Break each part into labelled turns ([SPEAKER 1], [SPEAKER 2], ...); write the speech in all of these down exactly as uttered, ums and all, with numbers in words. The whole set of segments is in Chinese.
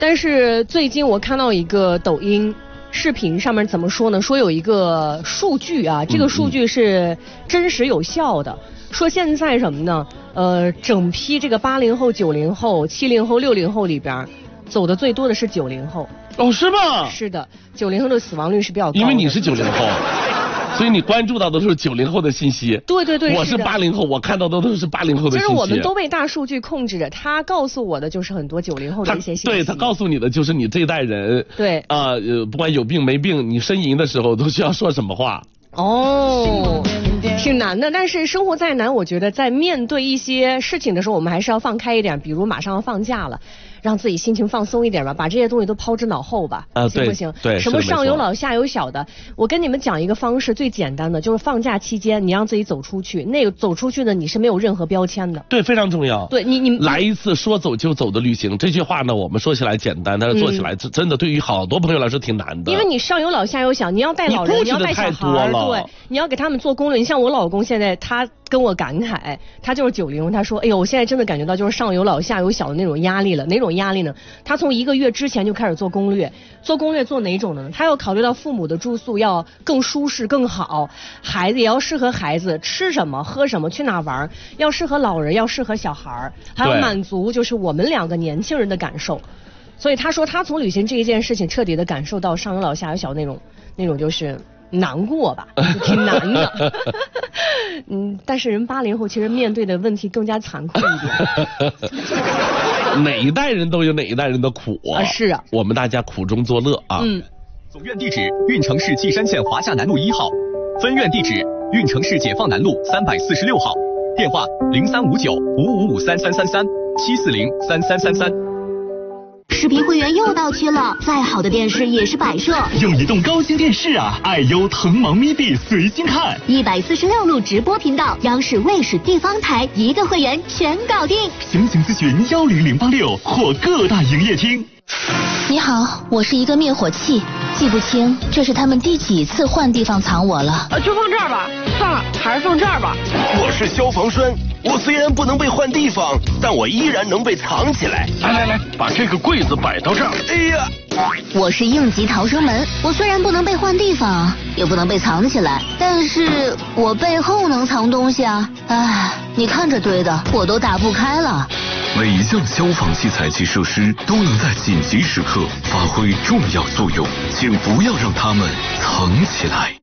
[SPEAKER 1] 但是最近我看到一个抖音视频上面怎么说呢？说有一个数据啊，这个数据是真实有效的。嗯嗯说现在什么呢？呃，整批这个八零后、九零后、七零后、六零后里边，走的最多的是九零后。
[SPEAKER 2] 哦，是吗？
[SPEAKER 1] 是的，九零后的死亡率是比较高的。
[SPEAKER 2] 因为你是九零后，所以你关注到的都是九零后的信息。
[SPEAKER 1] 对对对，
[SPEAKER 2] 我是八零后，我看到的都是八零后的信息。
[SPEAKER 1] 就是我们都被大数据控制着，他告诉我的就是很多九零后的一些信息。
[SPEAKER 2] 对，他告诉你的就是你这一代人。
[SPEAKER 1] 对。
[SPEAKER 2] 啊、呃，不管有病没病，你呻吟的时候都需要说什么话。
[SPEAKER 1] 哦，挺难的，但是生活再难，我觉得在面对一些事情的时候，我们还是要放开一点。比如马上要放假了，让自己心情放松一点吧，把这些东西都抛之脑后吧，
[SPEAKER 2] 呃、
[SPEAKER 1] 行不行？
[SPEAKER 2] 对，
[SPEAKER 1] 什么上有老下有小的，我跟你们讲一个方式，最简单的就是放假期间，你让自己走出去，那个走出去呢，你是没有任何标签的。
[SPEAKER 2] 对，非常重要。
[SPEAKER 1] 对你，你
[SPEAKER 2] 来一次说走就走的旅行，这句话呢，我们说起来简单，但是做起来真的对于好多朋友来说挺难的。
[SPEAKER 1] 因为你上有老下有小，你要带老人，你要带小孩，对，你要给他们做攻略。你像我老公现在，他跟我感慨，他就是九零，他说，哎呦，我现在真的感觉到就是上有老下有小的那种压力了。哪种压力呢？他从一个月之前就开始做攻略，做攻略做哪种的呢？他要考虑到父母的住宿要更舒适更好，孩子也要适合孩子，吃什么喝什么去哪玩，要适合老人，要适合小孩，还要满足就是我们两个年轻人的感受。所以他说他从旅行这一件事情彻底的感受到上有老下有小那种那种就是难过吧，挺难的。嗯，但是人八零后其实面对的问题更加残酷一点。
[SPEAKER 2] 哪一代人都有哪一代人的苦啊！
[SPEAKER 1] 是啊，
[SPEAKER 2] 我们大家苦中作乐啊。
[SPEAKER 1] 嗯。
[SPEAKER 3] 总院地址：运城市稷山县华夏南路一号，分院地址：运城市解放南路三百四十六号，电话：零三五九五五五三三三三七四零三三三三。
[SPEAKER 4] 视频会员又到期了，再好的电视也是摆设。
[SPEAKER 5] 用移动高清电视啊，爱优腾芒咪币随心看。
[SPEAKER 4] 一百四十六路直播频道，央视、卫视、地方台一个会员全搞定。
[SPEAKER 5] 详情咨询幺零零八六或各大营业厅。
[SPEAKER 4] 你好，我是一个灭火器，记不清这是他们第几次换地方藏我了。
[SPEAKER 6] 呃，就放这儿吧，算了，还是放这儿吧。
[SPEAKER 7] 我是消防栓，我虽然不能被换地方，但我依然能被藏起来。
[SPEAKER 8] 来来来，把这个柜子摆到这儿。
[SPEAKER 7] 哎呀，
[SPEAKER 4] 我是应急逃生门，我虽然不能被换地方，也不能被藏起来，但是我背后能藏东西啊。唉，你看这堆的，我都打不开了。
[SPEAKER 9] 每一项消防器材及设施都能在紧急时刻发挥重要作用，请不要让它们藏起来。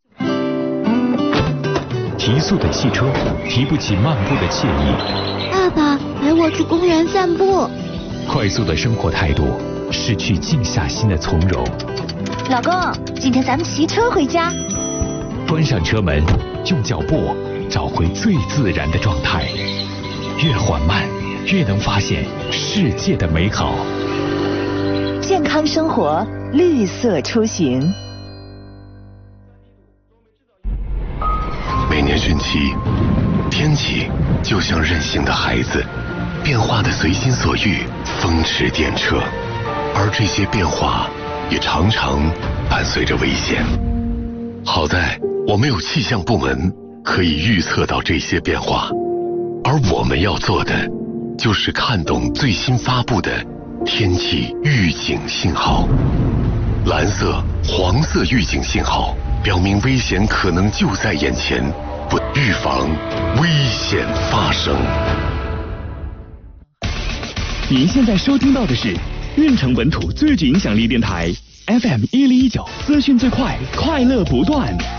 [SPEAKER 10] 提速的汽车提不起漫步的惬意。
[SPEAKER 11] 爸爸，陪我去公园散步。
[SPEAKER 10] 快速的生活态度，失去静下心的从容。
[SPEAKER 11] 老公，今天咱们骑车回家。
[SPEAKER 10] 关上车门，用脚步找回最自然的状态，越缓慢越能发现世界的美好。
[SPEAKER 12] 健康生活，绿色出行。
[SPEAKER 9] 每年汛期，天气就像任性的孩子，变化的随心所欲，风驰电掣，而这些变化也常常伴随着危险。好在我们有气象部门可以预测到这些变化，而我们要做的就是看懂最新发布的天气预警信号。蓝色、黄色预警信号表明危险可能就在眼前，不预防危险发生。
[SPEAKER 5] 您现在收听到的是运城本土最具影响力电台 F M 一零一九，资讯最快，快乐不断。